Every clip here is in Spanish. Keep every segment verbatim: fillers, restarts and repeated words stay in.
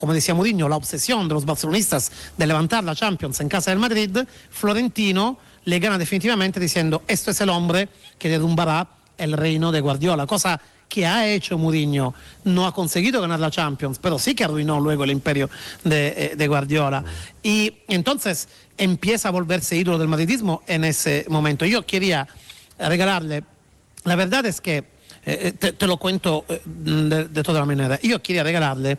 como decía Mourinho, la obsesión de los barcelonistas de levantar la Champions en casa del Madrid, Florentino le gana definitivamente diciendo, esto es el hombre que derrumbará el reino de Guardiola, cosa que ha hecho Mourinho. No ha conseguido ganar la Champions, pero sí que arruinó luego el imperio de, de Guardiola. Y entonces empieza a volverse ídolo del madridismo en ese momento. Yo quería regalarle, la verdad es que, eh, te, te lo cuento de, de toda la manera, yo quería regalarle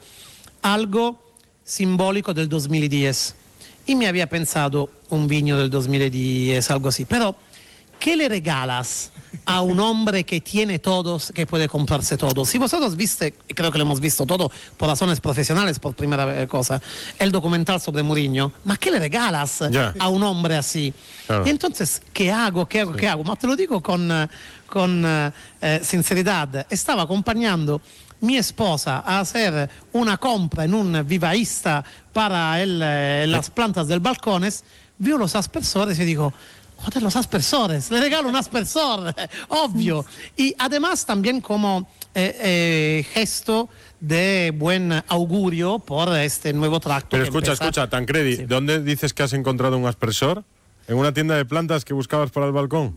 algo simbólico del dos mil diez y me había pensado un vino del dos mil diez, algo así, pero ¿qué le regalas a un hombre que tiene todos, que puede comprarse todo? Si vosotros viste, creo que lo hemos visto todo por razones profesionales, por primera cosa, el documental sobre Mourinho, ¿ma qué le regalas yeah. a un hombre así? Claro. Y entonces, ¿qué hago? ¿Qué hago? Sí. ¿Qué hago? Ma te lo digo con, con eh, sinceridad. Estaba acompañando mi esposa a hacer una compra en un vivaísta para el, eh, las plantas del balcones, vio los aspersores y digo, joder, los aspersores, le regalo un aspersor, obvio. Y además también como eh, eh, gesto de buen augurio por este nuevo tracto. Pero escucha, empieza. escucha, Tancredi, sí. ¿Dónde dices que has encontrado un aspersor? ¿En una tienda de plantas que buscabas para el balcón?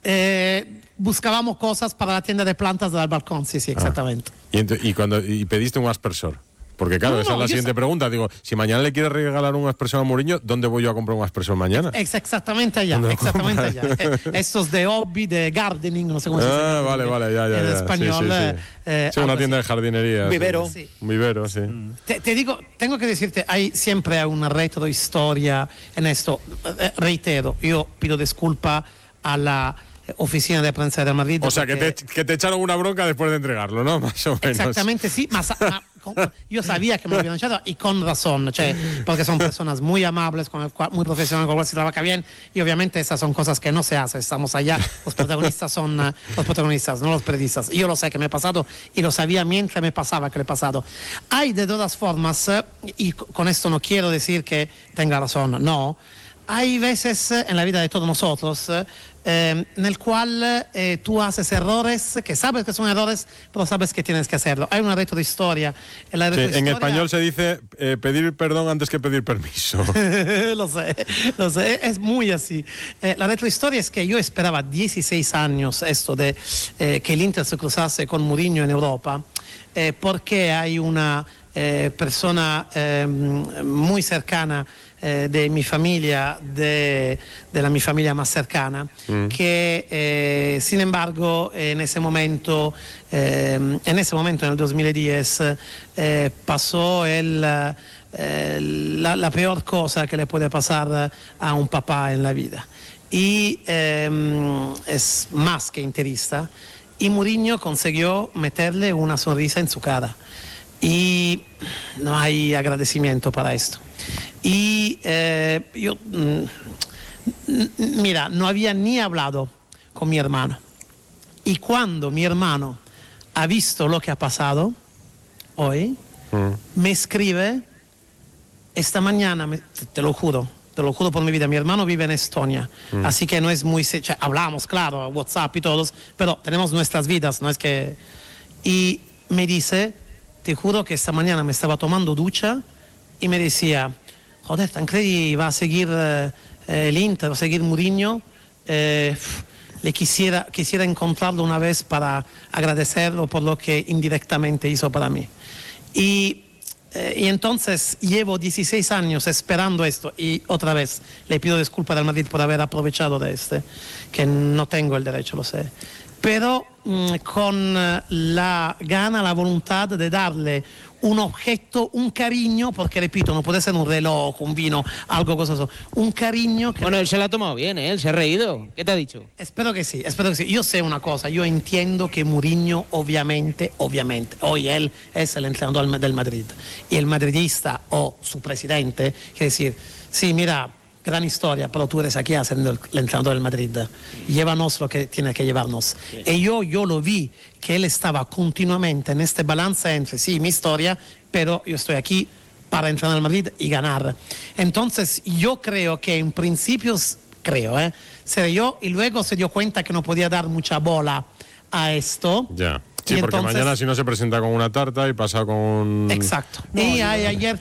Eh, buscábamos cosas para la tienda de plantas del balcón, sí, sí, exactamente. Ah. ¿Y, ent- y, cuando, y pediste un aspersor? Porque claro, no, esa no, es la siguiente sé. pregunta. Digo, si mañana le quieres regalar un aspersor a Mourinho, ¿dónde voy yo a comprar un aspersor mañana? Es exactamente allá, exactamente allá. Eh, estos de hobby, de gardening, no sé cómo se dice. Ah, vale, vale, ya, ya. En ya. español. Sí, sí, sí. Eh, sí, una tienda de jardinería. Un vivero. Sí. Un vivero, sí. Te, te digo, tengo que decirte, hay siempre una retro historia en esto. Eh, reitero, yo pido disculpa a la oficina de prensa de Madrid. O sea, que te, que te echaron una bronca después de entregarlo, ¿no? Más o menos. Exactamente, sí. Ma, ma, con, yo sabía que me habían echado y con razón, cioè, porque son personas muy amables, con el cual, muy profesionales, con las cuales se trabaja bien y obviamente esas son cosas que no se hacen. Estamos allá, los protagonistas son uh, los protagonistas, no los periodistas. Yo lo sé que me he pasado y lo sabía mientras me pasaba que le he pasado. Hay de todas formas, uh, y con esto no quiero decir que tenga razón, no. Hay veces en la vida de todos nosotros eh, en el cual eh, tú haces errores que sabes que son errores, pero sabes que tienes que hacerlo. Hay una retro historia. En, la retro sí, en historia... español se dice eh, pedir perdón antes que pedir permiso. lo sé, lo sé, es muy así. Eh, la retro historia es que yo esperaba dieciséis años esto de eh, que el Inter se cruzase con Mourinho en Europa, eh, porque hay una eh, persona eh, muy cercana de mi familia, de, de la mi familia más cercana, mm. que eh, sin embargo en ese momento, eh, en ese momento en el dos mil diez, eh, pasó el, eh, la, la peor cosa que le puede pasar a un papá en la vida. Y eh, es más que interista, y Mourinho consiguió meterle una sonrisa en su cara. Y no hay agradecimiento para esto. Y eh, yo, mm, mira, no había ni hablado con mi hermano. Y cuando mi hermano ha visto lo que ha pasado hoy, mm. me escribe esta mañana, me, te, te lo juro, te lo juro por mi vida, mi hermano vive en Estonia, mm. así que no es muy, cioè, hablamos, claro, WhatsApp y todos, pero tenemos nuestras vidas, no es que... Y me dice, te juro que esta mañana me estaba tomando ducha y me decía, joder, Tancredi va a seguir eh, el Inter, va a seguir Mourinho, eh, le quisiera, quisiera encontrarlo una vez para agradecerlo por lo que indirectamente hizo para mí. Y, eh, y entonces llevo dieciséis años esperando esto y otra vez le pido disculpas al Madrid por haber aprovechado de este, que no tengo el derecho, lo sé. Pero mh, con la gana, la voluntad de darle un objeto, un cariño, porque repito, no puede ser un reloj, un vino, algo cosa, un cariño que... Bueno, él se lo ha tomado bien, ¿eh? Él se ha reído. ¿Qué te ha dicho? Espero que sí, espero que sí. Yo sé una cosa, yo entiendo que Mourinho, obviamente, obviamente, hoy él es el entrenador del Madrid, y el madridista o su presidente, quiere decir, sí, mira, gran historia, pero tú eres aquí haciendo el, el entrenador del Madrid. Llévanos lo que tiene que llevarnos. Sí. Y yo, yo lo vi, que él estaba continuamente en este balance entre, sí, mi historia, pero yo estoy aquí para entrenar al Madrid y ganar. Entonces, yo creo que en principio, creo, ¿eh? Se dio y luego se dio cuenta que no podía dar mucha bola a esto. Ya. Sí, y porque entonces, mañana si no se presenta con una tarta y pasa con... Exacto. No, y no, hay, no. ayer